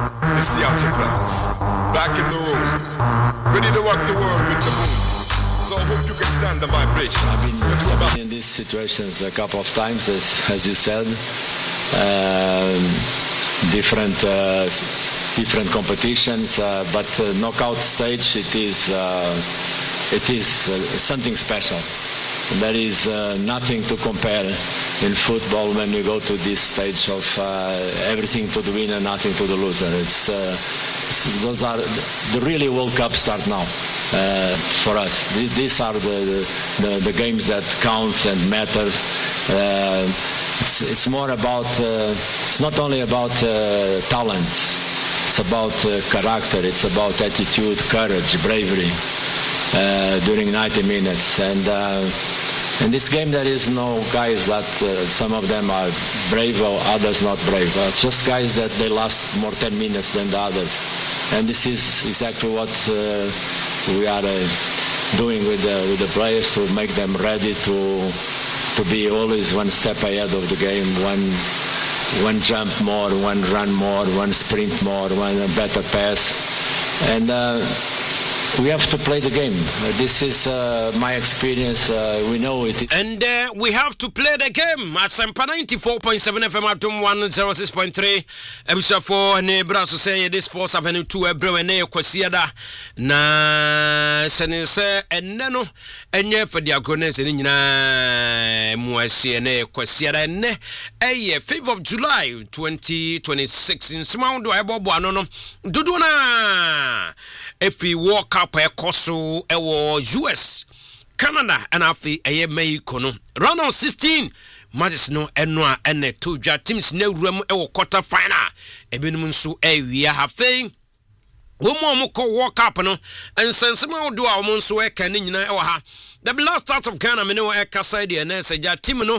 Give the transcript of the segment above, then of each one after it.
The Seattle Brothers, back in the room, ready to rock the world with the moon. So I hope you can stand the vibration. I've been in these situations a couple of times, as you said. Different competitions, but knockout stage, it is something special. There is nothing to compare in football when you go to this stage of everything to the winner, nothing to the loser. Those are the really World Cup start now for us. These are the games that counts and matters. It's more about. It's not only about talent. It's about character. It's about attitude, courage, bravery. During 90 minutes, and in this game there is no guys that some of them are brave or others not brave. It's just guys that they last more 10 minutes than the others, and this is exactly what we are doing with the players to make them ready to be always one step ahead of the game, one jump more, one run more, one sprint more, one better pass, and we have to play the game. This is my experience. We know it. And we have to play the game. Asempa 94.7 FM at 106.3. Episode 4 neighbor so say this sports avenue 2 ebre na kwasiada na sense enno enye for the agrones ni nyina muasie na kwasiada ne 5th of July 2026 in smaundo ebobo ano no dudu na efi walk up ekoso ewo US Canada and afi eye Mexico no round of 16 matches no eno a ene to dwa teams na wuram ewo quarter final ebenum nso awia hafe womo ko walk up no ensensema do a womo nso e kan nyina ewo ha the last start of Ghana me no e kasa de na seja team no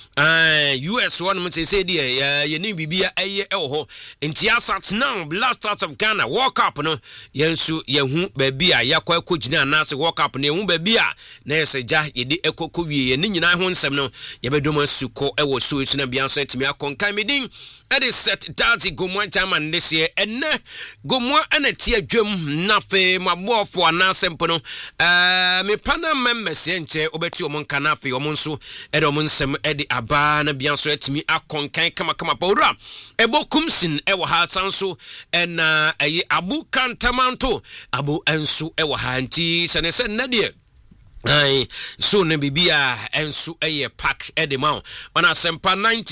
US one me say there ye ni bibia eye ho ntiasat now last start of Ghana walk up no yensu ye hu ba bia yakwa kogina na se walk up no ye hu ba bia na yeseja ye de ekoko wie ye ni nyina ho nsem no ye bedom asuko ewo so esu na bia so atimi akonkan medin edi set dazi gomwa chairman this year enne gomwa anati adwam na fe mabofo anasempo no me pana members enche obeti omonka na fe omonso edi omonsem edi aba na bia so atimi akonkan kama paura ebokumsin ewo ha sanso ena ayi abu kantamanto abu ensu ewo ha nti senese nadie ai so ne bibia ensu eye pack edema wana sempa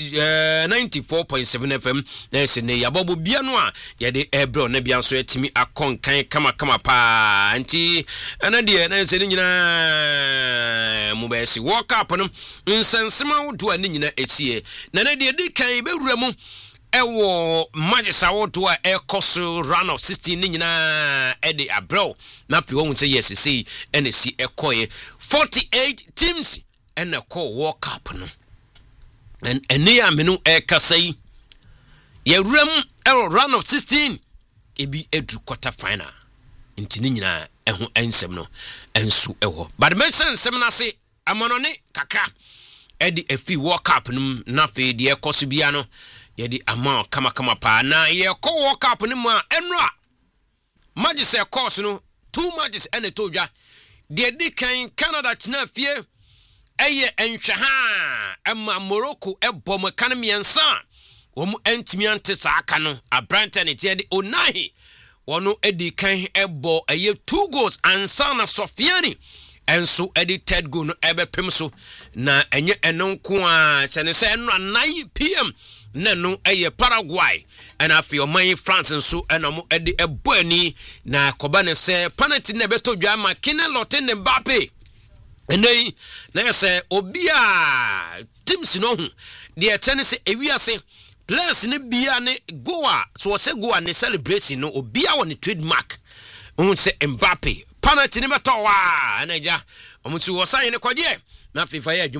94.7 FM na se ne yabobo bia no a ye de ebro na bia so atimi akonkan kama pa nti ana de na se nyina mu ba si walk up no nsensema wodo ani nyina esie na de di kan be wura mu ewo magisa woto a ekoso round of 16 ni nyina edi abro na pe wo nse yesisi enesi ekoye 48 teams and a call walk up no and enia menu ekasai ye rem ewo round of 16 ebi edu quarter final ntini nyina eho ensem no ensu ewo but me sensem na se amonone kakra edi efi walk up no na fe de ekoso bia no yedi ama kama pa na ye ko walk up ni ma enra magis e course no 2 matches ene todwa de di kan Canada tina fie eye enhwe ha ama Morocco ebom kan miensa wo mu entimi ante saaka no abrante ne tie de onahi wono edi kan ebo eye 2 goals ansa na Sofiani enso edi third goal no ebepem so na enye enonko a chenese enra 9 PM nanu eye Paraguay and afi oman France nso enamo edi ebani na kobane se penalty na beto dwa ma Kinelote ne Mbappe enei na se obia teams no hu de tennis ewiase players ne bia ne goa so se goa ne celebration no obia won trademark on se Mbappe penalty ne beto wa na ja omutu wo sai ne kwaje na FIFA ye